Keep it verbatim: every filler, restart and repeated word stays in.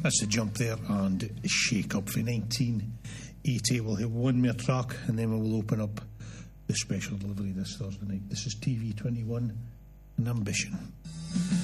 That's the jump there, and Shake Up for nineteen eighty. We'll have one more track and then we will open up the special delivery this Thursday night. This is T V twenty-one and Ambition.